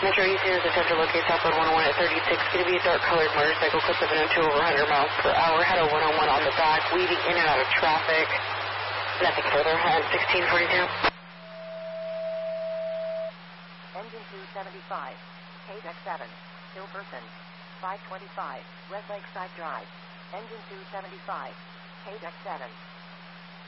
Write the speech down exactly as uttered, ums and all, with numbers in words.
Metro East is attempt to locate southbound one oh one at thirty-six. Going to be a dark-colored motorcycle clip of an oh two over one hundred miles per hour. Had a one oh one on the back, weaving in and out of traffic. Nothing further. Head sixteen forty-two. Engine two seventy-five. K X seven. Hilverson. five twenty-five. Red Lakeside Drive. Engine two seventy-five. K X seven.